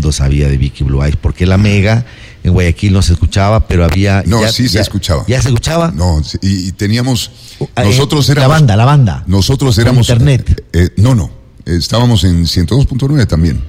mundo sabía de Vicky Blue Eyes, porque la Mega en Guayaquil no se escuchaba, pero había... No, sí se escuchaba. ¿Ya se escuchaba? No, y teníamos... Nosotros éramos... La banda. Nosotros éramos... Internet. Estábamos en 102.9 también.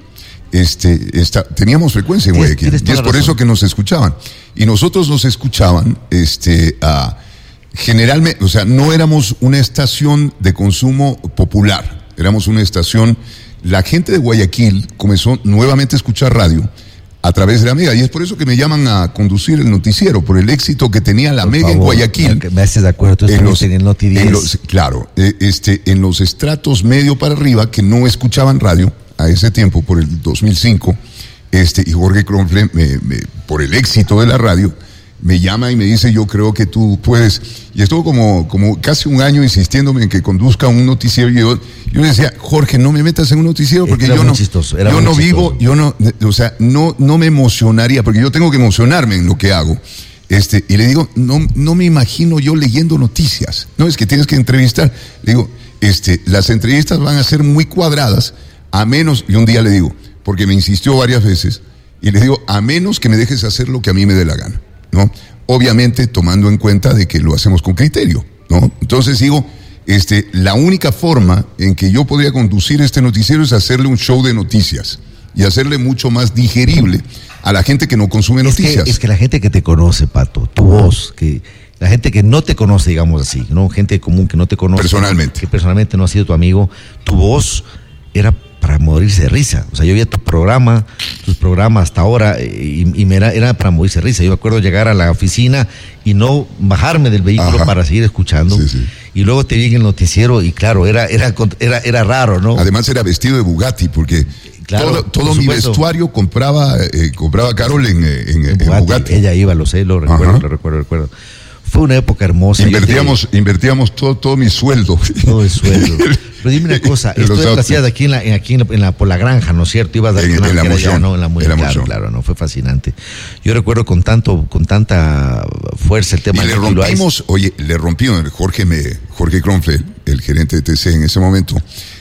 Teníamos frecuencia en Guayaquil, y es por eso que nos escuchaban. Y nosotros nos escuchaban, generalmente, o sea, no éramos una estación de consumo popular, éramos una estación... La gente de Guayaquil comenzó nuevamente a escuchar radio a través de la Mega, y es por eso que me llaman a conducir el noticiero, por el éxito que tenía la Mega en Guayaquil. Me haces de acuerdo, tú estuviste en el Noti 10. Claro, en los estratos medio para arriba, que no escuchaban radio a ese tiempo, por el 2005, y Jorge Kronfle, por el éxito de la radio, me llama y me dice, yo creo que tú puedes, y estuvo como casi un año insistiéndome en que conduzca un noticiero, y yo le decía, Jorge, no me metas en un noticiero, porque yo no vivo, no me emocionaría, porque yo tengo que emocionarme en lo que hago, y le digo, no me imagino yo leyendo noticias, no, es que tienes que entrevistar, le digo, las entrevistas van a ser muy cuadradas, a menos, y un día le digo, porque me insistió varias veces, y le digo, a menos que me dejes hacer lo que a mí me dé la gana, ¿no? Obviamente tomando en cuenta de que lo hacemos con criterio, ¿no? Entonces digo, la única forma en que yo podría conducir este noticiero es hacerle un show de noticias y hacerle mucho más digerible a la gente que no consume noticias. Es que la gente que te conoce, Pato, tu voz, que la gente que no te conoce, digamos así, ¿no? Gente común que no te conoce. Personalmente. Que personalmente no ha sido tu amigo, tu voz era para morirse de risa. O sea, yo veía tus programas hasta ahora y era para morirse de risa. Yo me acuerdo llegar a la oficina y no bajarme del vehículo para seguir escuchando. Sí. Y luego te vi en el noticiero y claro, era raro, ¿no? Además era vestido de Bugatti porque claro, todo mi vestuario compraba Carol en Bugatti. Ella iba, lo sé, lo recuerdo. Fue una época hermosa. Invertíamos todo mi sueldo. Todo el sueldo. Pero dime una cosa, esto lo hacías aquí por la granja, ¿no es cierto? Ibas en la Moción, ¿no? En la Moción, claro, no, fue fascinante. Yo recuerdo con tanta fuerza el tema. Y le rompimos, Jorge Kronfle, el gerente de TC en ese momento,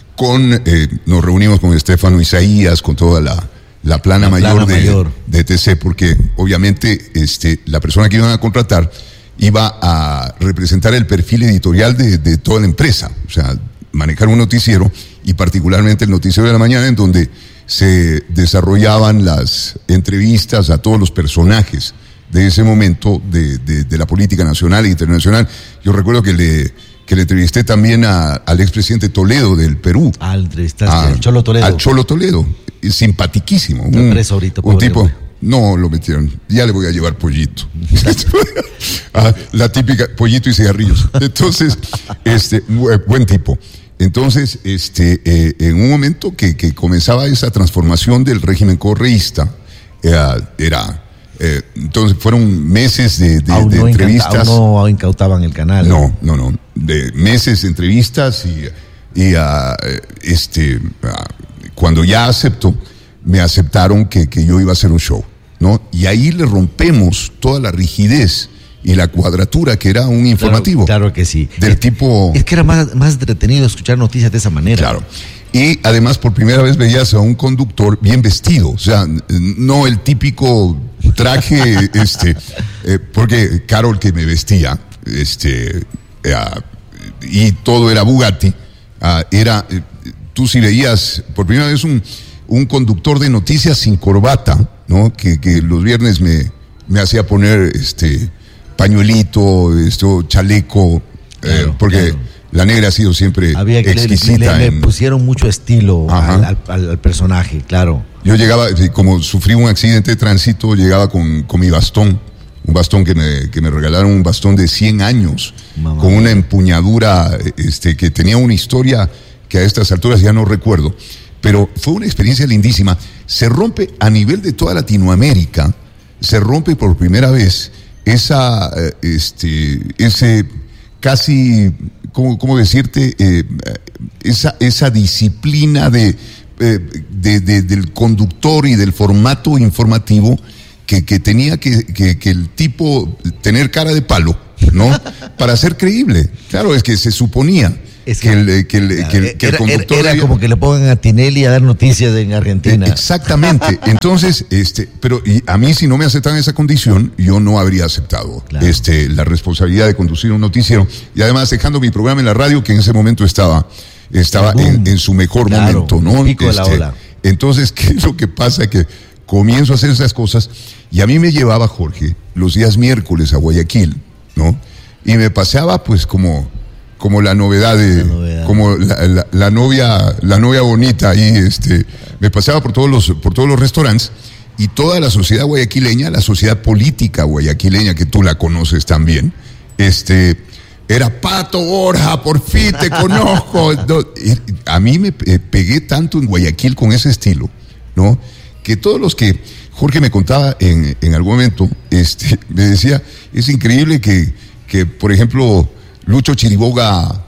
nos reunimos con Estefano Isaías, con toda la plana mayor de TC, porque obviamente la persona que iban a contratar iba a representar el perfil editorial de toda la empresa, o sea, manejar un noticiero, y particularmente el noticiero de la mañana, en donde se desarrollaban las entrevistas a todos los personajes de ese momento de la política nacional e internacional. Yo recuerdo que le entrevisté también al expresidente Toledo del Perú. Entrevistaste al Cholo Toledo. Al Cholo Toledo, simpatiquísimo. Está preso ahorita, un tipo... No, lo metieron. Ya le voy a llevar pollito. La típica, pollito y cigarrillos. Entonces, buen tipo. Entonces, en un momento que comenzaba esa transformación del régimen correísta, entonces fueron meses de entrevistas. Aún no incautaban el canal. No. De meses de entrevistas y cuando ya me aceptaron que yo iba a hacer un show, ¿no? Y ahí le rompemos toda la rigidez y la cuadratura que era un informativo. Claro que sí. Del tipo... Es que era más entretenido escuchar noticias de esa manera. Claro. Y además por primera vez veías a un conductor bien vestido, o sea, no el típico traje, porque Carol que me vestía, y todo era Bugatti, tú si veías por primera vez un conductor de noticias sin corbata, ¿no? Que los viernes me hacía poner pañuelito, chaleco, porque la negra ha sido siempre exquisita. Le pusieron mucho estilo al personaje, claro. Yo llegaba, como sufrí un accidente de tránsito, llegaba con mi bastón, un bastón que me regalaron, un bastón de 100 años, con una empuñadura que tenía una historia que a estas alturas ya no recuerdo. Pero fue una experiencia lindísima. Se rompe a nivel de toda Latinoamérica, se rompe por primera vez ese casi, ¿cómo decirte? Esa disciplina del conductor y del formato informativo que tenía que el tipo tener cara de palo, ¿no? Para ser creíble. Claro, es que se suponía el conductor era como que le pongan a Tinelli a dar noticias en Argentina. Exactamente. Entonces, pero y a mí si no me aceptaban esa condición, yo no habría aceptado la responsabilidad de conducir un noticiero y además dejando mi programa en la radio que en ese momento estaba en su mejor momento, ¿no? Pico de la ola. Entonces, ¿qué es lo que pasa? Que comienzo a hacer esas cosas y a mí me llevaba Jorge los días miércoles a Guayaquil, ¿no? Y me paseaba pues como la novedad como la novia bonita ahí, me paseaba por todos los restaurantes y toda la sociedad guayaquileña, la sociedad política guayaquileña que tú la conoces también, era Pato Borja, por fin te conozco. A mí me pegué tanto en Guayaquil con ese estilo, ¿no? Que todos los que Jorge me contaba en algún momento, me decía, es increíble que por ejemplo, Lucho Chiriboga,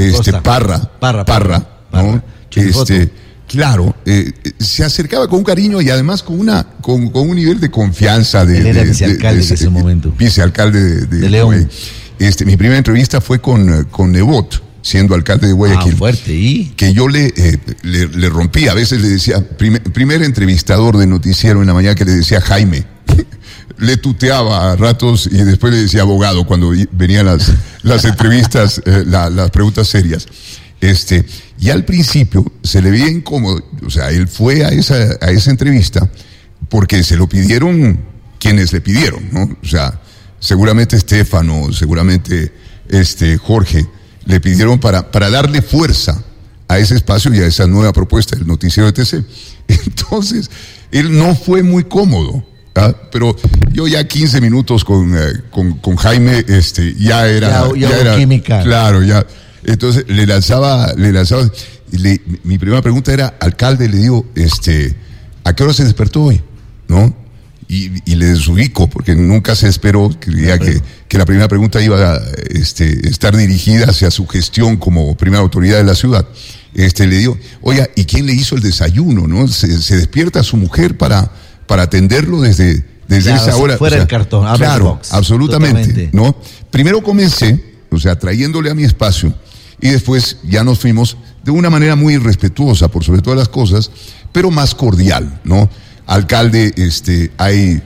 Parra, ¿no? Claro, se acercaba con un cariño y además con un nivel de confianza Él era vicealcalde en ese momento. Vicealcalde de León. Mi primera entrevista fue con Nebot, siendo alcalde de Guayaquil. Fuerte, ¿y? Que yo le rompí, a veces le decía, primer entrevistador de noticiero en la mañana que le decía Jaime. Le tuteaba a ratos y después le decía abogado cuando venían las entrevistas, las preguntas serias. Y al principio se le veía incómodo, o sea, él fue a esa entrevista porque se lo pidieron quienes le pidieron, ¿no? O sea, seguramente Estefano, seguramente Jorge, le pidieron para darle fuerza a ese espacio y a esa nueva propuesta del noticiero ETC. Entonces, él no fue muy cómodo. Pero yo ya 15 minutos con Jaime, ya era química. Claro, ya. Entonces le lanzaba, mi primera pregunta era, alcalde, le digo, ¿a qué hora se despertó hoy? ¿No? Y le desubico, porque nunca se esperó que la primera pregunta iba a estar dirigida hacia su gestión como primera autoridad de la ciudad. Le digo, oiga, ¿y quién le hizo el desayuno? ¿No? Se despierta su mujer para atenderlo desde esa hora. Fuera el cartón, claro, absolutamente, totalmente. ¿No? Primero comencé, trayéndole a mi espacio, y después ya nos fuimos de una manera muy respetuosa, por sobre todas las cosas, pero más cordial, ¿no? Alcalde, hay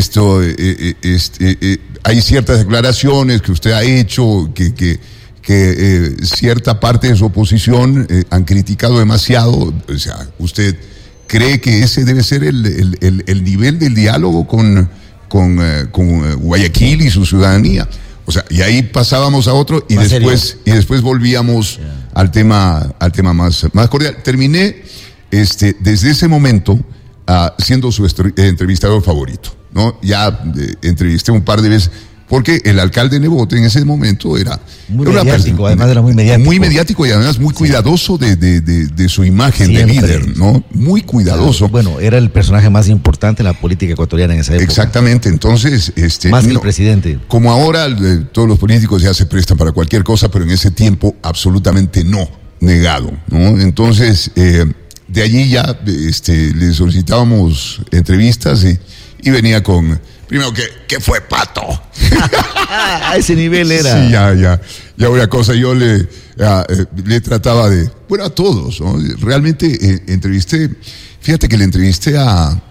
ciertas declaraciones que usted ha hecho, que cierta parte de su oposición han criticado demasiado, o sea, usted ¿cree que ese debe ser el nivel del diálogo con Guayaquil y su ciudadanía? O sea, y ahí pasábamos a otro y después volvíamos al tema más cordial. Terminé desde ese momento siendo su entrevistador favorito, ¿no? Ya entrevisté un par de veces. Porque el alcalde Nebot en ese momento era muy mediático, además era muy mediático. Muy mediático y además muy cuidadoso de su imagen Siempre. De líder, ¿no? Muy cuidadoso. Bueno, era el personaje más importante en la política ecuatoriana en esa época. Exactamente, entonces... más que el presidente. Como ahora todos los políticos ya se prestan para cualquier cosa, pero en ese tiempo absolutamente no, negado, ¿no? Entonces, de allí ya le solicitábamos entrevistas y venía con... Primero, ¿qué fue Pato? A ese nivel era. Sí, ya una cosa, yo le trataba a todos, ¿no? Realmente entrevisté, fíjate que le entrevisté a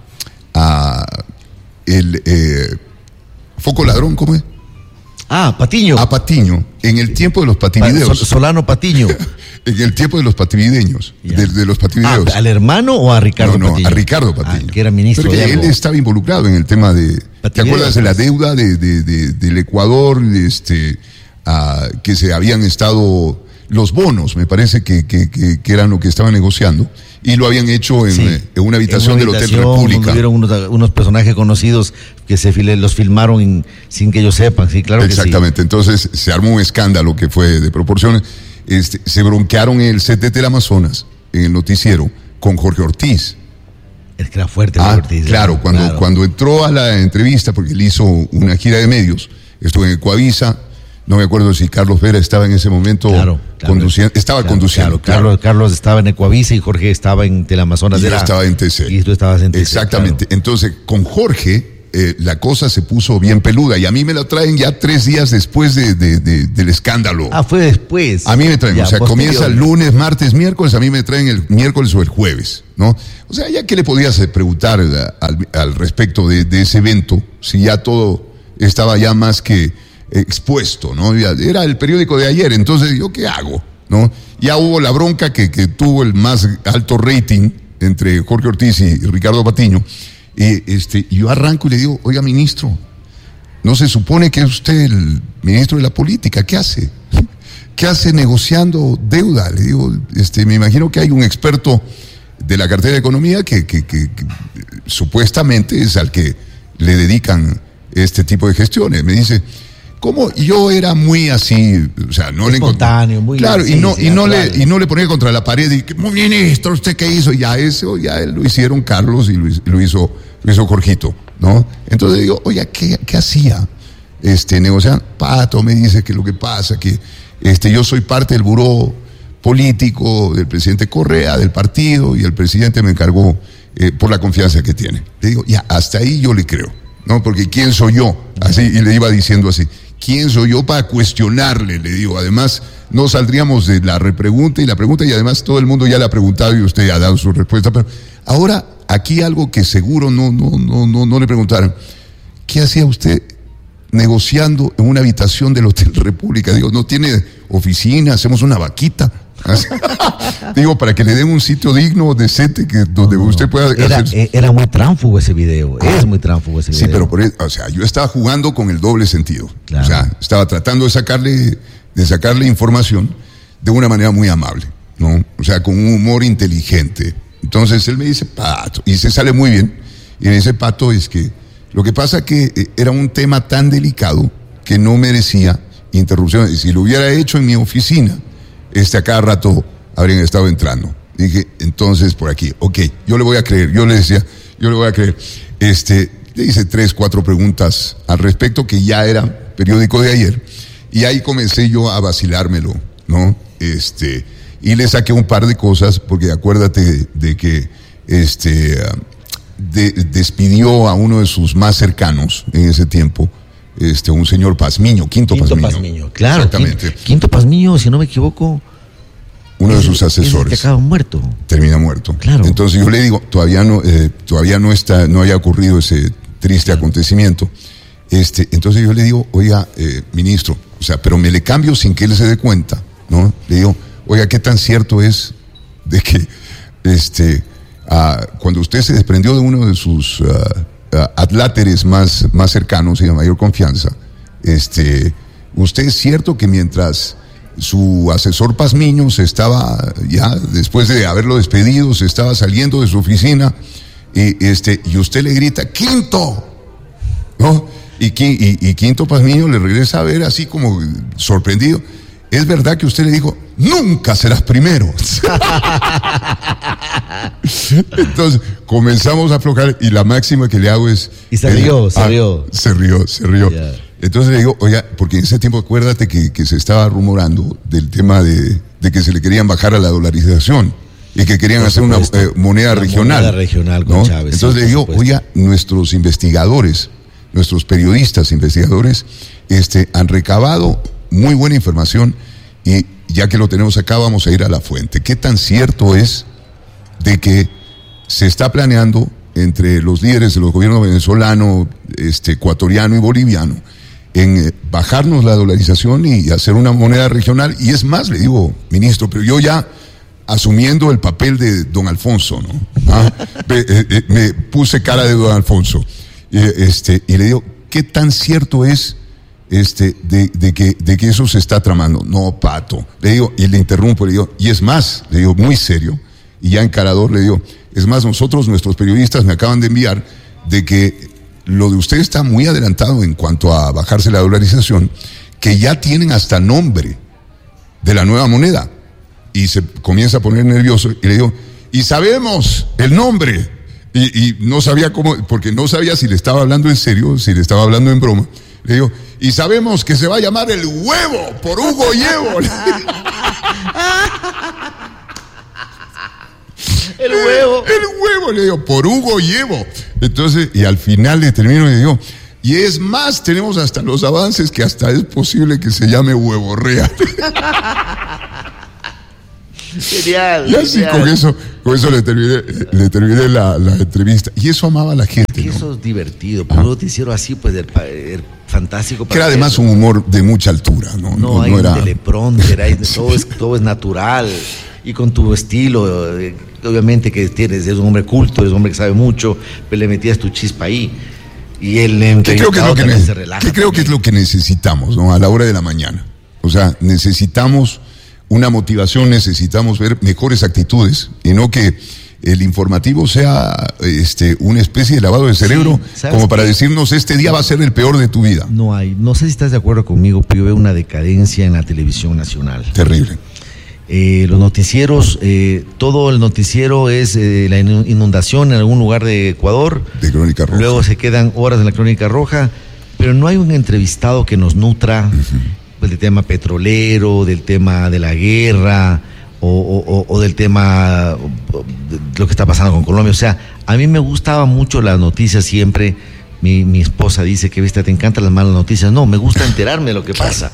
Foco Ladrón, ¿cómo es? Patiño. A Patiño, en el tiempo de los pativideos. Solano Patiño. En el tiempo de los pativideños. De los pativideos. ¿Al hermano o a Ricardo Patiño? No, a Ricardo Patiño. Que era ministro. Porque él estaba involucrado en el tema de... ¿Te acuerdas de la deuda del Ecuador? Que se habían estado... Los bonos, me parece que eran lo que estaban negociando. Y lo habían hecho en una habitación del Hotel República. Hubieron unos personajes conocidos que los filmaron sin que ellos sepan. Sí, claro. Exactamente. Que sí. Entonces se armó un escándalo que fue de proporciones. Se bronquearon en el set de Teleamazonas, en el noticiero, con Jorge Ortiz. Es que era fuerte Jorge Ortiz. Claro, cuando entró a la entrevista, porque él hizo una gira de medios, estuvo en Ecuavisa, no me acuerdo si Carlos Vera estaba en ese momento conduciendo. Estaba conduciendo. Carlos estaba en Ecuavisa y Jorge estaba en Teleamazonas. Y yo estaba en TC. Y tú estabas en TC. Exactamente. Claro. Entonces, con Jorge la cosa se puso bien peluda y a mí me la traen ya 3 días después del escándalo. Fue después. A mí me traen, ya, o sea, posterior. comienza el lunes, martes, miércoles, a mí me traen el miércoles o el jueves, ¿no? O sea, ya que le podías preguntar al respecto de ese evento, si ya todo estaba ya más que expuesto, ¿no? Era el periódico de ayer, entonces yo, ¿qué hago? ¿No? Ya hubo la bronca que tuvo el más alto rating entre Jorge Ortiz y Ricardo Patiño. Y yo arranco y le digo, oiga, ministro, ¿no se supone que es usted el ministro de la política? ¿Qué hace? ¿Qué hace negociando deuda? Le digo, me imagino que hay un experto de la cartera de Economía que supuestamente es al que le dedican este tipo de gestiones. Me dice, ¿cómo? Yo era muy así, o sea, no le espontáneo, muy claro, sí, y no le ponía contra la pared y muy ministro, ¿usted qué hizo? Ya eso, ya lo hicieron Carlos y lo hizo Jorgito, ¿no? Entonces digo, oye, ¿qué hacía? Negociando. Pato me dice que lo que pasa que yo soy parte del buró político del presidente Correa, del partido, y el presidente me encargó por la confianza que tiene. Le digo, ya, hasta ahí yo le creo, ¿no? Porque ¿quién soy yo? Así, y le iba diciendo así, ¿quién soy yo para cuestionarle? Le digo, además, no saldríamos de la repregunta y la pregunta, y además todo el mundo ya le ha preguntado y usted ha dado su respuesta. Pero ahora, aquí algo que seguro no le preguntaron. ¿Qué hacía usted negociando en una habitación del Hotel República? Digo, ¿no tiene oficina? Hacemos una vaquita. Digo, para que le den un sitio digno, decente, donde usted pueda hacer. Era muy tránfugo ese video, es muy tránfugo ese video. Sí, pero o sea, yo estaba jugando con el doble sentido. Claro. O sea, estaba tratando de sacarle información de una manera muy amable, ¿no? O sea, con un humor inteligente. Entonces él me dice, Pato, y se sale muy bien, y me dice, Pato, es que lo que pasa que era un tema tan delicado que no merecía interrupción. Y si lo hubiera hecho en mi oficina, a cada rato habrían estado entrando. Dije, entonces por aquí, ok, yo le voy a creer. Yo le decía, yo le voy a creer. Le hice 3, 4 preguntas al respecto, que ya era periódico de ayer, y ahí comencé yo a vacilármelo, ¿no? Y le saqué un par de cosas, porque acuérdate de que despidió a uno de sus más cercanos en ese tiempo, un señor Pazmiño, Quinto Pazmiño. Claro, exactamente. Quinto Pazmiño, si no me equivoco, uno de sus asesores. Que acaba muerto. Termina muerto. Claro. Entonces yo le digo, todavía no haya ocurrido ese triste acontecimiento. Entonces yo le digo, oiga, ministro, o sea, pero me le cambio sin que él se dé cuenta, ¿no? Le digo, oiga, ¿qué tan cierto es de que cuando usted se desprendió de uno de sus adláteres más cercanos y de mayor confianza, usted es cierto que mientras su asesor Pazmiño se estaba, ya después de haberlo despedido, se estaba saliendo de su oficina, y usted le grita, ¡Quinto! ¿No? Y Quinto Pazmiño le regresa a ver así como sorprendido. ¿Es verdad que usted le dijo, nunca serás primero? Entonces comenzamos a aflojar, y la máxima que le hago es... Y se rió. Se rió. Yeah. Entonces le digo, oiga, porque en ese tiempo acuérdate que se estaba rumorando del tema de que se le querían bajar a la dolarización y que querían hacer una moneda regional. Moneda regional con, ¿no? Chávez. Entonces le digo, oiga, nuestros investigadores, nuestros periodistas investigadores, han recabado muy buena información, y ya que lo tenemos acá, vamos a ir a la fuente. ¿Qué tan cierto es de que se está planeando entre los líderes de los gobiernos venezolano, ecuatoriano y boliviano en bajarnos la dolarización y hacer una moneda regional? Y es más, le digo, ministro, pero yo ya asumiendo el papel de don Alfonso, ¿no? Me puse cara de don Alfonso, y le digo, ¿qué tan cierto es de que eso se está tramando? No, Pato, le digo, y le interrumpo, le digo, y es más, le digo, muy serio, y ya encarador, le digo, es más, nuestros periodistas me acaban de enviar de que lo de usted está muy adelantado en cuanto a bajarse la dolarización, que ya tienen hasta nombre de la nueva moneda. Y se comienza a poner nervioso, y le digo, y sabemos el nombre, y no sabía cómo, porque no sabía si le estaba hablando en serio, si le estaba hablando en broma. Le digo, y sabemos que se va a llamar El Huevo por Hugo Llevo. El huevo. El huevo, le digo, por Hugo llevo. Entonces, y al final le termino y le digo, y es más, tenemos hasta los avances que hasta es posible que se llame Huevo Real. Genial. Y así con eso le terminé la entrevista. Y eso amaba a la gente, ¿no? Eso es divertido, pero un noticiero así, pues, fantástico. Que era además un humor de mucha altura, ¿no? No hay era... un teleprompter, todo es natural. Y con tu estilo, obviamente que eres un hombre culto, eres un hombre que sabe mucho, pero le metías tu chispa ahí. Y él creo que es lo que necesitamos, ¿no? A la hora de la mañana. O sea, necesitamos una motivación, necesitamos ver mejores actitudes y no que el informativo sea una especie de lavado de cerebro, sí, como para decirnos este día va a ser el peor de tu vida. No sé si estás de acuerdo conmigo, pero yo veo una decadencia en la televisión nacional. Terrible. Los noticieros, todo el noticiero es la inundación en algún lugar de Ecuador. De Crónica Roja. Luego se quedan horas en la Crónica Roja, pero no hay un entrevistado que nos nutra del tema petrolero, del tema de la guerra o del tema de lo que está pasando con Colombia. O sea, a mí me gustaba mucho las noticias siempre. Mi esposa dice que, viste, te encantan las malas noticias. No, me gusta enterarme de lo que pasa.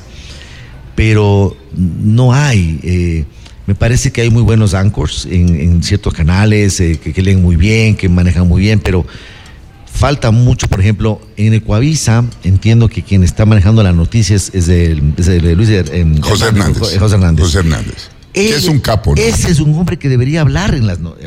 Pero no hay, me parece que hay muy buenos anchors en ciertos canales que leen muy bien, que manejan muy bien, pero falta mucho. Por ejemplo, en Ecuavisa entiendo que quien está manejando las noticias es de José Hernández. Es un capo, ¿no? Ese es un hombre que debería hablar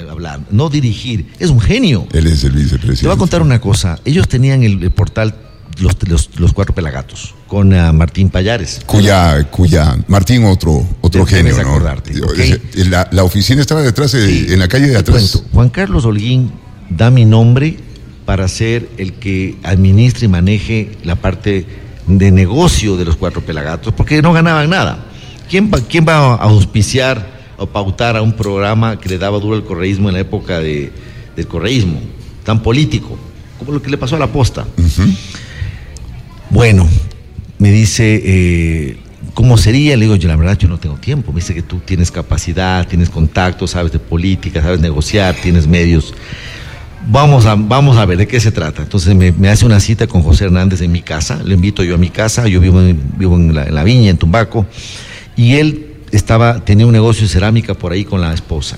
no dirigir. Es un genio. Él es el vicepresidente. Te voy a contar una cosa. Ellos tenían el portal Los Cuatro Pelagatos con Martín Pallares, cuya Martín otro genio, ¿no? Okay. La oficina estaba detrás en la calle de atrás. Cuento. Juan Carlos Holguín da mi nombre para ser el que administre y maneje la parte de negocio de Los Cuatro Pelagatos, porque no ganaban nada. ¿Quién va a auspiciar o pautar a un programa que le daba duro al correísmo en la época del correísmo, tan político, como lo que le pasó a La Posta? Bueno, me dice, ¿cómo sería? Le digo, yo la verdad, yo no tengo tiempo. Me dice que tú tienes capacidad, tienes contactos, sabes de política, sabes negociar, tienes medios. Vamos a ver de qué se trata. Entonces me hace una cita con José Hernández en mi casa, le invito yo a mi casa, yo vivo en la Viña, en Tumbaco, y él tenía un negocio de cerámica por ahí con la esposa.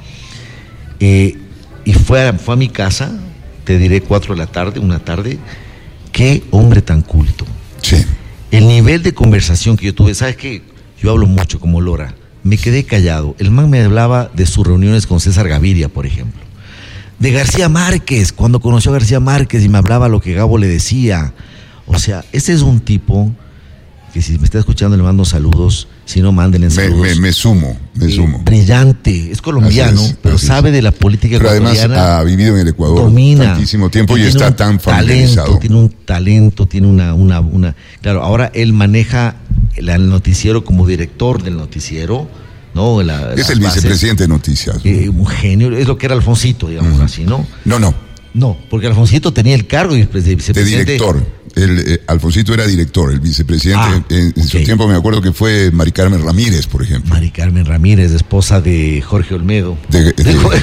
Y fue a mi casa, te diré 4 de la tarde, una tarde. Qué hombre tan culto. Sí. El nivel de conversación que yo tuve, ¿sabes qué? Yo hablo mucho como Lora. Me quedé callado. El man me hablaba de sus reuniones con César Gaviria, por ejemplo. De García Márquez, cuando conoció a García Márquez y me hablaba lo que Gabo le decía. O sea, ese es un tipo que, si me está escuchando, le mando saludos. Si no, mándenle saludos. Me sumo. Brillante, es colombiano, pero sabe de la política ecuatoriana. Pero además ha vivido en el Ecuador domina tantísimo tiempo y está tan familiarizado. Tiene un talento, tiene una... Claro, ahora él maneja el noticiero como director del noticiero, ¿no? Es el vicepresidente de noticias. Un genio, es lo que era Alfonsito, digamos así, ¿no? No, porque Alfonsito tenía el cargo de vicepresidente. De director. Alfonsito era director, el vicepresidente. En su tiempo me acuerdo que fue Mari Carmen Ramírez, por ejemplo. Mari Carmen Ramírez, esposa de Jorge Olmedo. De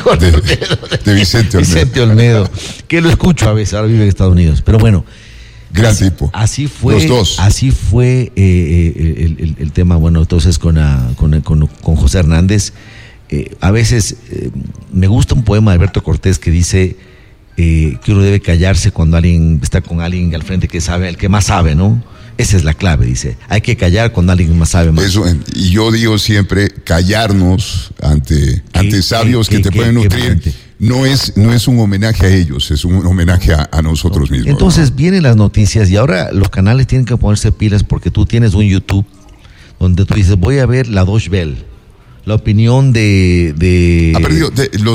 Vicente Olmedo. Vicente Olmedo, que lo escucho a veces, ahora vive en Estados Unidos. Pero bueno. Gran tipo. Así fue. Los dos. Así fue el tema, bueno, entonces con José Hernández. A veces me gusta un poema de Alberto Cortés que dice... que uno debe callarse cuando alguien está con alguien al frente que sabe, el que más sabe, ¿no? Esa es la clave, dice. Hay que callar cuando alguien más sabe más. Eso, y yo digo siempre, callarnos ante sabios que te pueden nutrir, no es un homenaje a ellos, es un homenaje a nosotros mismos. Entonces vienen las noticias y ahora los canales tienen que ponerse pilas porque tú tienes un YouTube donde tú dices, voy a ver la Deutsche Welle. La opinión de... Ha perdido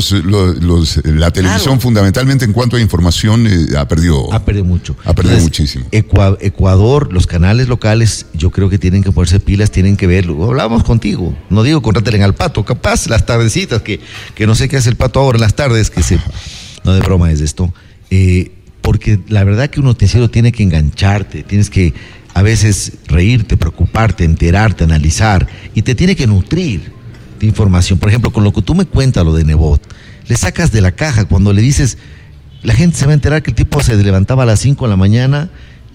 la televisión, claro, fundamentalmente en cuanto a información, ha perdido mucho. Ha perdido muchísimo. Ecuador, los canales locales, yo creo que tienen que ponerse pilas, tienen que verlo. Hablábamos contigo, no digo contrátelen al Pato, capaz las tardecitas, que no sé qué hace el Pato ahora en las tardes, no, de broma es esto. Porque la verdad que un noticiero tiene que engancharte, tienes que a veces reírte, preocuparte, enterarte, analizar, y te tiene que nutrir de información. Por ejemplo, con lo que tú me cuentas, lo de Nebot, le sacas de la caja cuando le dices, la gente se va a enterar que el tipo se levantaba a las 5 de la mañana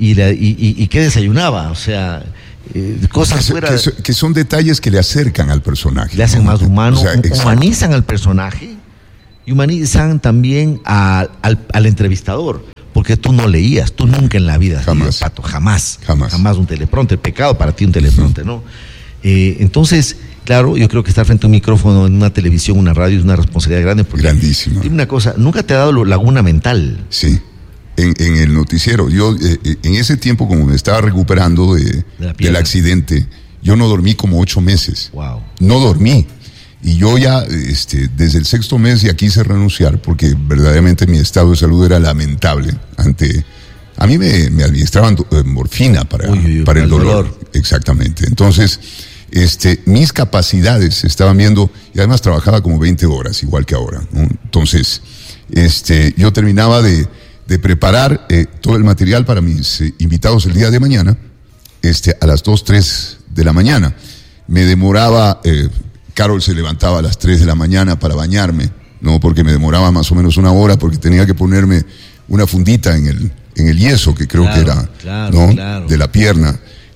y que desayunaba, o sea, cosas fuera... Que son detalles que le acercan al personaje. Le hacen más humano, o sea, humanizan al personaje y humanizan también al entrevistador. Porque tú no leías, tú nunca en la vida, jamás, Pato, jamás un teleprompter, pecado para ti un teleprompter, ¿no? Entonces, claro, yo creo que estar frente a un micrófono en una televisión, una radio, es una responsabilidad grande. Grandísima. Dime una cosa, ¿nunca te ha dado laguna mental? Sí, en el noticiero. Yo, en ese tiempo, como me estaba recuperando del accidente, yo no dormí como 8 meses. Wow. No dormí. Y yo ya, desde el 6º mes ya quise renunciar porque verdaderamente mi estado de salud era lamentable. A mí me administraban morfina para el dolor. Exactamente. Entonces, mis capacidades se estaban viendo, y además trabajaba como 20 horas, igual que ahora, ¿no? Entonces, yo terminaba de preparar todo el material para mis invitados el día de mañana, a las 2, 3 de la mañana. Me demoraba... Carol se levantaba a las 3 de la mañana para bañarme, ¿no? Porque me demoraba más o menos 1 hora, porque tenía que ponerme una fundita en el yeso, que creo que era, ¿no? Claro. De la pierna.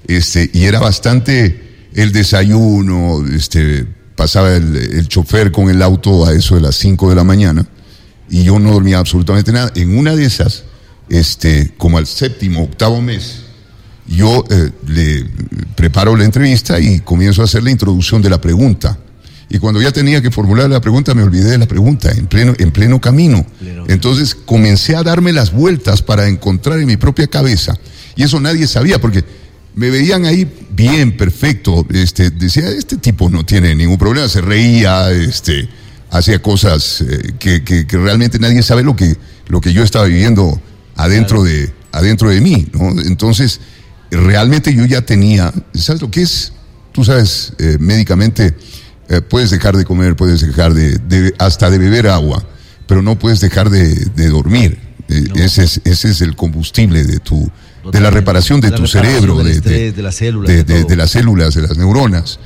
Y era bastante el desayuno, pasaba el chofer con el auto a eso de las 5 de la mañana, y yo no dormía absolutamente nada. En una de esas, como al 7º, 8º mes, yo le preparo la entrevista y comienzo a hacer la introducción de la pregunta. Y cuando ya tenía que formular la pregunta, me olvidé de la pregunta, en pleno camino. Entonces comencé a darme las vueltas para encontrar en mi propia cabeza. Y eso nadie sabía, porque me veían ahí bien, perfecto. Decía, este tipo no tiene ningún problema, se reía, hacía cosas que realmente nadie sabe lo que yo estaba viviendo adentro de mí, ¿no? Entonces, realmente yo ya tenía, ¿sabes lo que es? Tú sabes, médicamente, puedes dejar de comer, puedes dejar hasta de beber agua, pero no puedes dejar de dormir. No. Ese es el combustible de la reparación de tu cerebro, de las células, de las células, de las neuronas.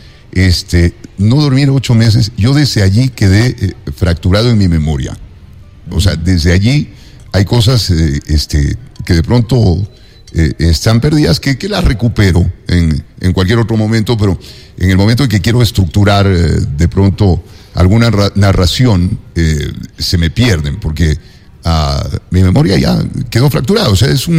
No dormir 8 meses, yo desde allí quedé fracturado en mi memoria. O sea, desde allí hay cosas que de pronto están perdidas, que las recupero en cualquier otro momento, pero en el momento en que quiero estructurar de pronto alguna narración, se me pierden, porque mi memoria ya quedó fracturada. O sea, es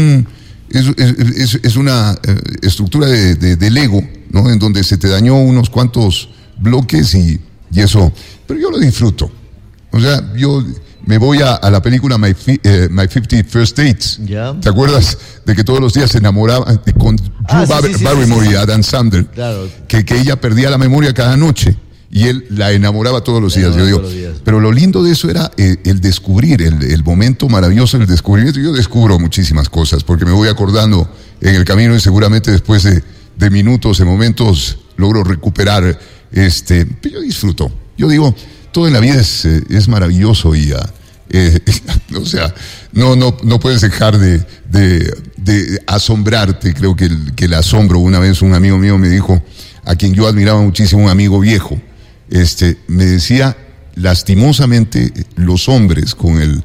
una estructura del ego, ¿no? En donde se te dañó unos cuantos bloques y eso, pero yo lo disfruto. O sea, yo me voy a la película My 50 First Dates. Yeah. ¿Te acuerdas de que todos los días se enamoraban con Drew Barrymore y Adam Sandler? Claro. Que ella perdía la memoria cada noche y él la enamoraba todos los días. Yo digo, pero lo lindo de eso era el descubrir, el momento maravilloso del descubrimiento. Yo descubro muchísimas cosas porque me voy acordando en el camino y seguramente después de minutos, de momentos, logro recuperar. Pero yo disfruto. Yo digo, todo en la vida es maravilloso y o sea, no puedes dejar de asombrarte. Creo que el asombro, una vez un amigo mío me dijo, a quien yo admiraba muchísimo, un amigo viejo, me decía, lastimosamente los hombres con el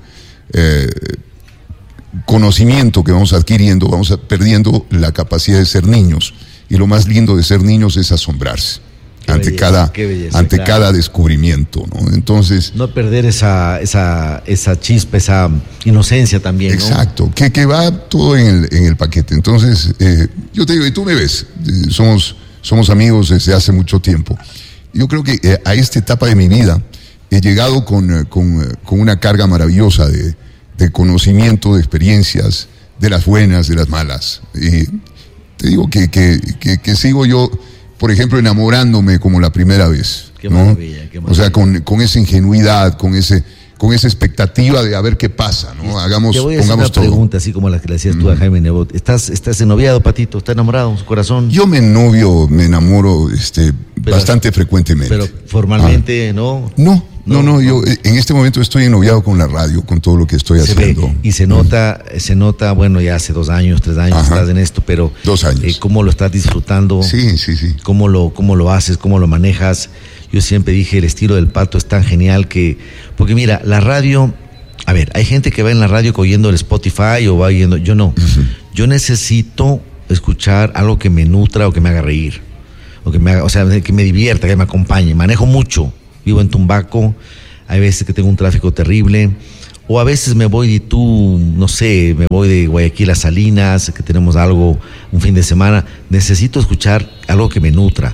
conocimiento que vamos adquiriendo, vamos perdiendo la capacidad de ser niños, y lo más lindo de ser niños es asombrarse ante cada descubrimiento, ¿no? Entonces, no perder esa chispa, esa inocencia también, ¿no? Exacto, que va todo en el paquete. Entonces, yo te digo, y tú me ves, somos amigos desde hace mucho tiempo. Yo creo que a esta etapa de mi vida he llegado con una carga maravillosa de conocimiento, de experiencias, de las buenas, de las malas. Y te digo que sigo yo, por ejemplo, enamorándome como la primera vez. Qué maravilla, qué maravilla. O sea, con esa ingenuidad, con esa expectativa de a ver qué pasa, ¿no? Te voy a hacer una pregunta, así como la que le hacías tú a Jaime Nebot. ¿Estás ennoviado, Patito? ¿Estás enamorado en su corazón? Yo me enamoro bastante frecuentemente. Pero formalmente, ¿no? No, yo en este momento estoy ennoviado con la radio, con todo lo que estoy haciendo. Y se nota, bueno, ya hace 2 años, 3 años estás en esto, pero 2 años. ¿Cómo lo estás disfrutando? Sí. ¿Cómo lo haces? ¿Cómo lo manejas? Yo siempre dije, el estilo del Pato es tan genial porque mira, la radio, a ver, hay gente que va en la radio oyendo el Spotify o va oyendo, yo no. Yo necesito escuchar algo que me nutra o que me haga reír, o que me haga, o sea, que me divierta, que me acompañe. Manejo mucho, vivo en Tumbaco, hay veces que tengo un tráfico terrible, o a veces me voy me voy de Guayaquil a Salinas, que tenemos algo un fin de semana. Necesito escuchar algo que me nutra.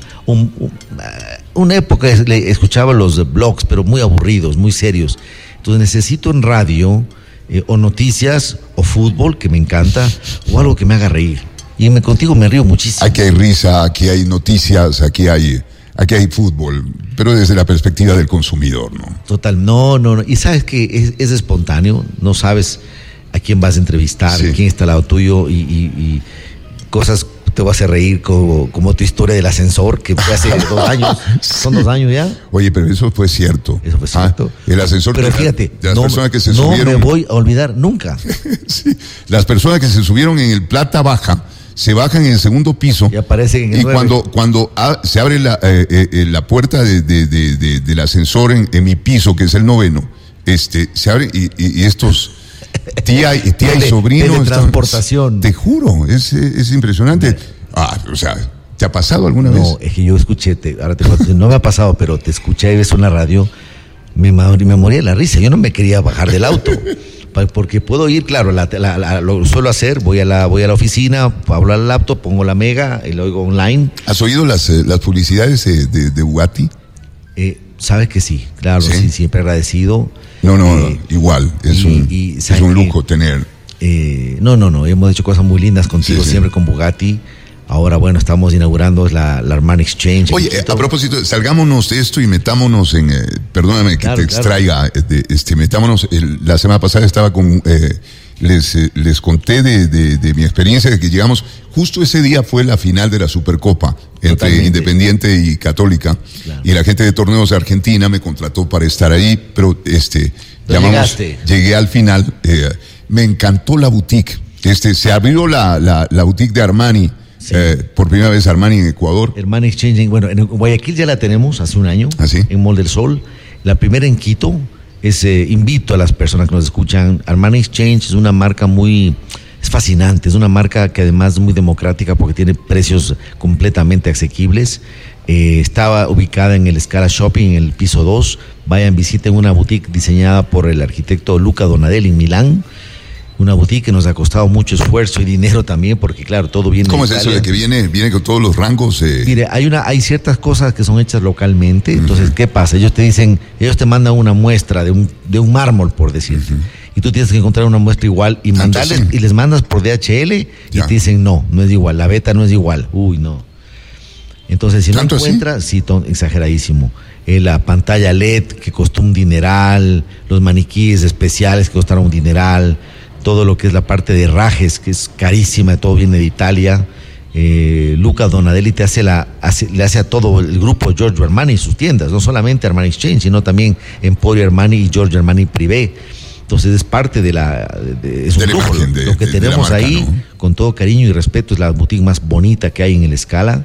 Una época escuchaba los blogs, pero muy aburridos, muy serios. Entonces necesito en radio o noticias o fútbol, que me encanta, o algo que me haga reír. Y contigo me río muchísimo. Aquí hay risa, aquí hay noticias, aquí hay fútbol, pero desde la perspectiva del consumidor, ¿no? Total, no. Y sabes que es espontáneo, no sabes a quién vas a entrevistar, Sí. quién está al lado tuyo y cosas te vas a hacer reír como tu historia del ascensor, que fue hace 2 años. Sí. ¿Son 2 años ya? Oye, pero eso fue cierto. Eso fue cierto. El ascensor. Pero fíjate, de las personas que se no subieron. me voy a olvidar nunca. Sí, las personas que se subieron en el plata baja se bajan en el segundo piso Y aparecen en el y 9. cuando se abre la puerta del ascensor en mi piso, que es el 9º, se abre y estos tía y sobrino teletransportación. te juro, es impresionante. O sea, ¿te ha pasado alguna vez? No, es que yo escuché, no me ha pasado, pero te escuché eso en la radio, me moría de la risa. Yo no me quería bajar del auto, porque puedo ir, claro, lo suelo hacer, voy a la oficina, hablo al laptop, pongo la mega y lo oigo online. ¿Has oído las publicidades de Bugatti? Sabes que sí, claro, sí, siempre agradecido. No, igual, es un lujo tener. No, hemos hecho cosas muy lindas contigo, Sí. siempre con Bugatti. Ahora, bueno, estamos inaugurando la Armani Exchange. Oye, a propósito, salgámonos de esto y metámonos en, perdóname que te extraiga, metámonos, la semana pasada estaba les conté de mi experiencia de que llegamos, justo ese día fue la final de la Supercopa entre Totalmente. Independiente y Católica, Claro. y la gente de Torneos de Argentina me contrató para estar ahí, pero llegaste. llegué al final, me encantó la boutique, se abrió la boutique de Armani. Sí. Por primera vez Armani en Ecuador. Armani Exchange, bueno, en Guayaquil ya la tenemos hace un año, ¿Ah, sí? en Mall del Sol. La primera en Quito. Invito a las personas que nos escuchan. Armani Exchange es una marca es fascinante, es una marca que además es muy democrática porque tiene precios completamente asequibles. Estaba ubicada en el Scala Shopping, en el piso 2. Vayan, visiten una boutique diseñada por el arquitecto Luca Donadelli en Milán. Una boutique que nos ha costado mucho esfuerzo y dinero también, porque claro, todo viene ¿Cómo de es Italia. eso de que viene con todos los rangos? Mire, hay ciertas cosas que son hechas localmente. Entonces, ¿qué pasa? Ellos te mandan una muestra de un mármol, por decirte. Y tú tienes que encontrar una muestra igual y mandarles, y les mandas por DHL y Ya. te dicen, no es igual, la beta no es igual. Uy, no. Entonces, si no ¿Tanto encuentras, sí, exageradísimo. La pantalla LED que costó un dineral, los maniquíes especiales que costaron un dineral, todo lo que es la parte de herrajes, que es carísima, todo viene de Italia. Luca Donadelli le hace a todo el grupo Giorgio Armani sus tiendas, no solamente Armani Exchange, sino también Emporio Armani y Giorgio Armani Privé. Entonces es parte es un lujo. Lo que tenemos marca, ahí, ¿no? con todo cariño y respeto, es la boutique más bonita que hay en el Scala.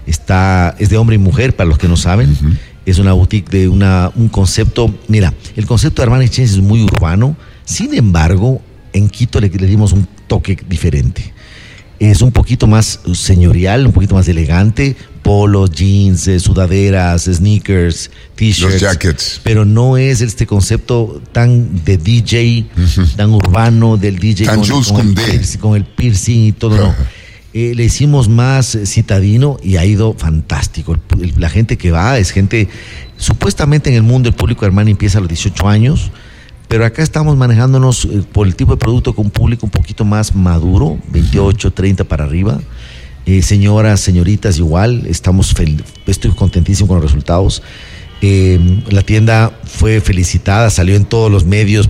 Es de hombre y mujer, para los que no saben. Es una boutique de un concepto. Mira, el concepto de Armani Exchange es muy urbano. Sin embargo, en Quito le dimos un toque diferente. Es un poquito más señorial, un poquito más elegante. Polos, jeans, sudaderas, sneakers, t-shirts. Los jackets. Pero no es este concepto tan de DJ, tan urbano del DJ Tan con el piercing y todo. No. Le hicimos más citadino y ha ido fantástico. La gente que va es gente, supuestamente en el mundo el público de Armani empieza a los 18 años, pero acá estamos manejándonos por el tipo de producto con un público un poquito más maduro, 28, 30 para arriba. Señoras, señoritas igual, estoy contentísimo con los resultados. La tienda fue felicitada, salió en todos los medios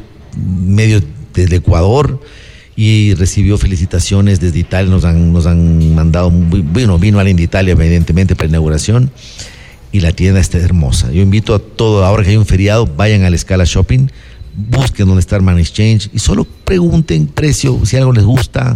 del Ecuador y recibió felicitaciones desde Italia. Nos han mandado, vino alguien de Italia evidentemente para la inauguración y la tienda está hermosa. Yo invito a todos, ahora que hay un feriado, vayan al Scala Shopping, busquen dónde está Armani Exchange y solo pregunten precio, si algo les gusta,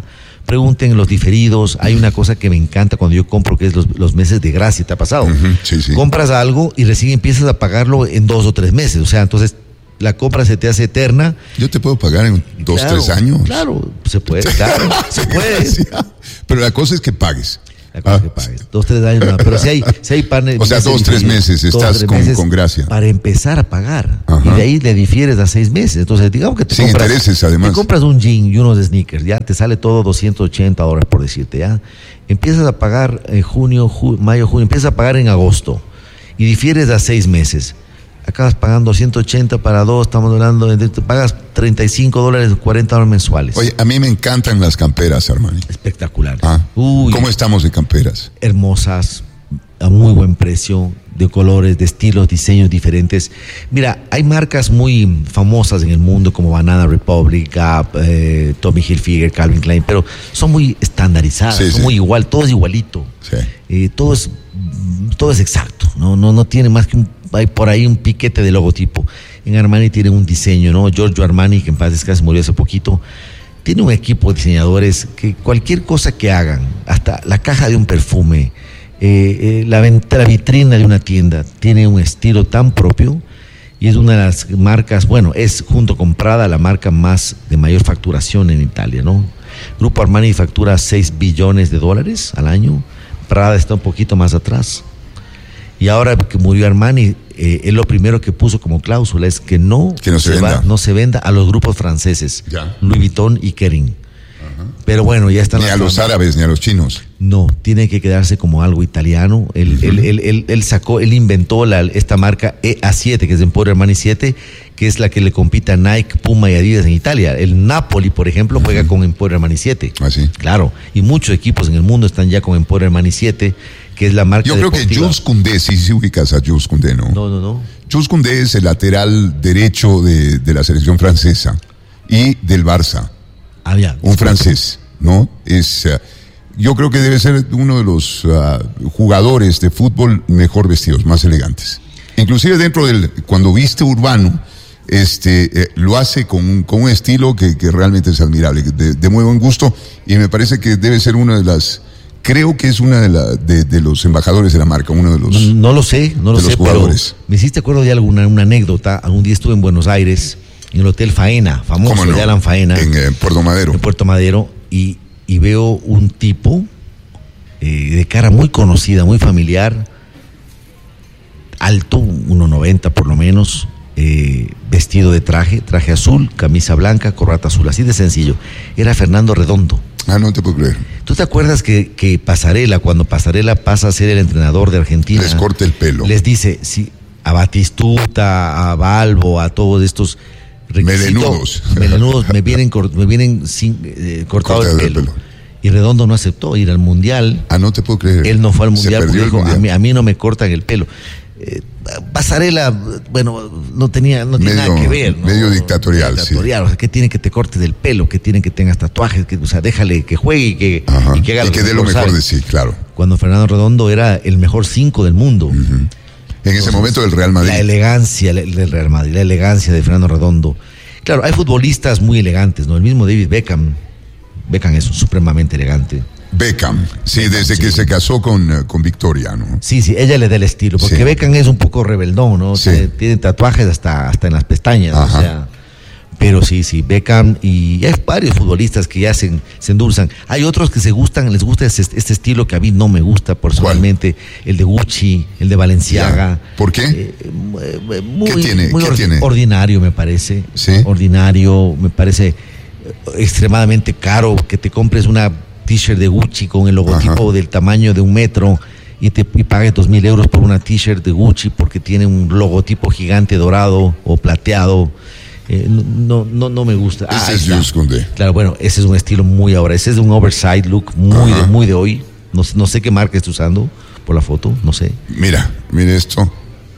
pregunten los diferidos. Hay una cosa que me encanta cuando yo compro, que es los meses de gracia. ¿Te ha pasado? Sí. Compras algo y recién empiezas a pagarlo en 2 o 3 meses. O sea, entonces la compra se te hace eterna. Yo te puedo pagar en 2 o 3 años. Claro, se puede, claro, se puede. Pero la cosa es que pagues. La cosa es que pagues. 2 o 3 años, no. Pero si hay partners. O sea, 2 o 3 meses estás con gracia. Para empezar a pagar. Ajá. Y de ahí le difieres a 6 meses. Entonces, digamos que te sin compras. intereses, además. Te compras un jean y unos sneakers, ya te sale todo $280 por decirte, ya. Empiezas a pagar en mayo, junio, empiezas a pagar en agosto. Y difieres a 6 meses. Acabas pagando 180 para 2, estamos hablando, te pagas $35, $40 mensuales. Oye, a mí me encantan las camperas, Armani. Espectacular. ¿Cómo estamos de camperas? Hermosas, a muy buen precio, de colores, de estilos, diseños diferentes. Mira, hay marcas muy famosas en el mundo como Banana Republic, Gap, Tommy Hilfiger, Calvin Klein, pero son muy estandarizadas, son muy igual, todo es igualito. Sí. Todo es exacto, no tiene más que hay por ahí un piquete de logotipo. En Armani tiene un diseño, ¿no? Giorgio Armani, que en paz descanse, murió hace poquito, tiene un equipo de diseñadores que cualquier cosa que hagan, hasta la caja de un perfume, la vitrina de una tienda, tiene un estilo tan propio y es una de las marcas, bueno, es junto con Prada la marca de mayor facturación en Italia, ¿no? Grupo Armani factura $6 billones al año. Prada está un poquito más atrás. Y ahora que murió Armani, él lo primero que puso como cláusula es que no se venda a los grupos franceses, Louis Vuitton y Kering. Pero bueno, ya están. Ni a los árabes, ni a los chinos. No, tiene que quedarse como algo italiano. Él inventó esta marca A7, que es Emporio Armani 7, que es la que le compite a Nike, Puma y Adidas en Italia. El Napoli, por ejemplo, juega con Emporio Armani 7. ¿Ah, sí? Claro, y muchos equipos en el mundo están ya con Emporio Armani 7, que es la marca. Yo creo que Jules Koundé, sí ubicas a Jules Koundé, ¿no? No. Jules Koundé es el lateral derecho de la selección francesa y del Barça. Un francés, ¿no? Yo creo que debe ser uno de los jugadores de fútbol mejor vestidos, más elegantes. Inclusive cuando viste urbano, lo hace con un estilo que realmente es admirable, de muy buen gusto, y me parece que debe ser creo que es una de los embajadores de la marca, uno de los. No lo sé, jugadores. Pero me hiciste acuerdo de una anécdota. Algún día estuve en Buenos Aires, en el Hotel Faena, famoso de Alan Faena. En Puerto Madero. En Puerto Madero, y veo un tipo de cara muy conocida, muy familiar, alto, 1.90 por lo menos, vestido de traje azul, camisa blanca, corbata azul, así de sencillo. Era Fernando Redondo. No te puedo creer. ¿Tú te acuerdas que cuando Pasarela pasa a ser el entrenador de Argentina, les corta el pelo? Les dice, sí, a Batistuta, a Balbo, a todos estos melenudos me vienen cortados el pelo. Y Redondo no aceptó ir al Mundial. No te puedo creer. Él no fue al Mundial porque dijo, mundial. a mí no me cortan el pelo. Pasarela, bueno, no tiene nada que ver, ¿no? Medio dictatorial, sí. O sea, ¿qué tiene que te cortes del pelo? ¿Qué tiene que tengas tatuajes? O sea, déjale que juegue y que haga y que dé lo mejor de sí, claro. Cuando Fernando Redondo era el mejor 5 del mundo. En ese momento del Real Madrid. La elegancia del Real Madrid, la elegancia de Fernando Redondo. Claro, hay futbolistas muy elegantes, ¿no? El mismo David Beckham. Beckham es supremamente elegante. Beckham, desde que se casó con Victoria, ¿no? Sí, ella le da el estilo, porque Beckham es un poco rebeldón, ¿no? Sí. Tiene tatuajes hasta en las pestañas, o sea, pero sí, Beckham, y hay varios futbolistas que ya se endulzan. Hay otros que les gusta este estilo que a mí no me gusta personalmente. ¿Cuál? El de Gucci, el de Balenciaga. ¿Por qué? ¿Qué tiene? Ordinario, me parece. ¿Sí? Ordinario, me parece extremadamente caro que te compres una t-shirt de Gucci con el logotipo del tamaño de 1 metro y pagues 2,000 euros por una t-shirt de Gucci porque tiene un logotipo gigante dorado o plateado. No me gusta. Ese es Jules Koundé. Claro, bueno, ese es un estilo muy ahora. Ese es un oversize look muy de hoy. No sé qué marca está usando por la foto, no sé. Mira esto.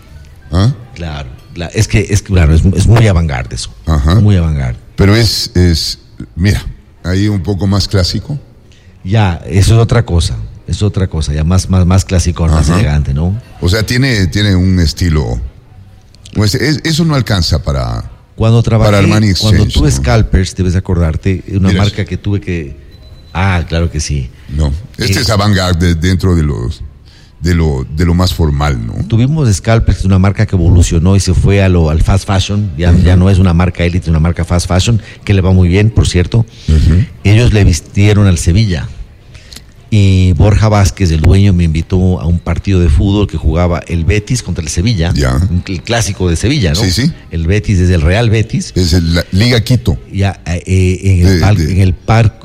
Claro, es claro, es muy avant-garde eso. Muy avant-garde. Pero mira, ahí un poco más clásico. Ya, eso es otra cosa, ya más clásico, más elegante, ¿no? O sea, tiene un estilo, pues eso no alcanza para Armani Exchange. Cuando tuve ¿no? Scalpers, debes acordarte, una marca que tuve que Ah, claro que sí. No, es avant-garde dentro de lo más formal, ¿no? Tuvimos Scalpex, una marca que evolucionó y se fue al fast fashion. Ya no es una marca élite, es una marca fast fashion, que le va muy bien, por cierto. Ellos le vistieron al Sevilla. Y Borja Vázquez, el dueño, me invitó a un partido de fútbol que jugaba el Betis contra el Sevilla. Ya. El clásico de Sevilla, ¿no? Sí, sí. El Betis es el Real Betis. Es la Liga Quito. Ya, en el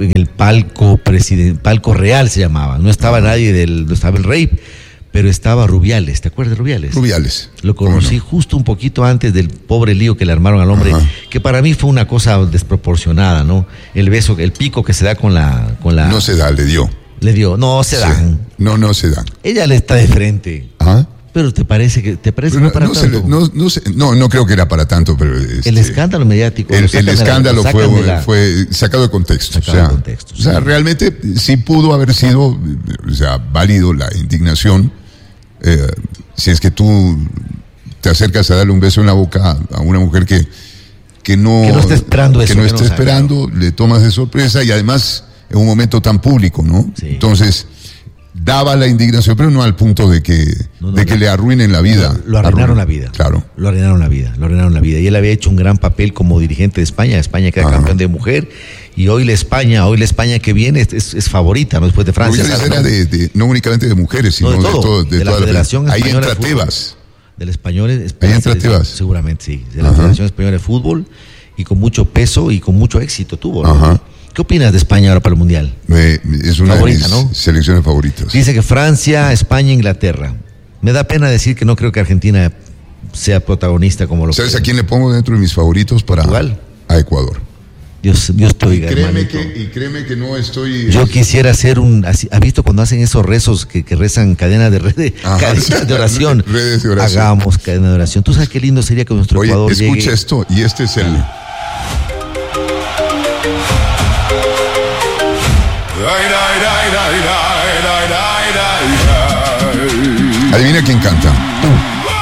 palco real se llamaba. No estaba nadie no estaba el rey, pero estaba Rubiales. ¿Te acuerdas de Rubiales? Rubiales. Lo conocí justo un poquito antes del pobre lío que le armaron al hombre, que para mí fue una cosa desproporcionada, ¿no? El beso, el pico que se da con la... No se da, le dio. Le dio, no se dan. No se dan. Ella le está de frente. Ajá. Pero te parece que no para tanto. No creo que era para tanto, pero el escándalo mediático. El escándalo fue sacado de contexto. O sea, realmente sí pudo haber sido, válido la indignación. Si es que tú te acercas a darle un beso en la boca a una mujer que no está esperando eso. Que no está esperando, le tomas de sorpresa y además en un momento tan público, ¿no? Sí. Entonces, daba la indignación, pero no al punto de que le arruinen la vida. Lo arruinaron la vida. Claro. Lo arruinaron la vida. Y él había hecho un gran papel como dirigente de España. España queda campeón de mujer. Y hoy la España que viene es favorita, ¿no? Después de Francia. Era no únicamente de mujeres, sino de la Federación Española. Ahí entra Tebas. Del español. Ahí entra Tebas. Seguramente, sí. De la Federación Española de Fútbol. Y con mucho peso y con mucho éxito tuvo, ¿no? ¿Qué opinas de España ahora para el Mundial? Es una favorita, de mis selecciones favoritas. Dice que Francia, España, Inglaterra. Me da pena decir que no creo que Argentina sea protagonista como lo que... ¿Sabes a quién le pongo dentro de mis favoritos para...? ¿Portugal? A Ecuador. Dios te oiga, créeme que no estoy... Yo quisiera hacer ¿has visto cuando hacen esos rezos que rezan cadenas de oración? Redes de oración. Hagamos cadena de oración. ¿Tú sabes qué lindo sería que nuestro Ecuador llegue? Escucha esto, y este es el... Adivina quién canta.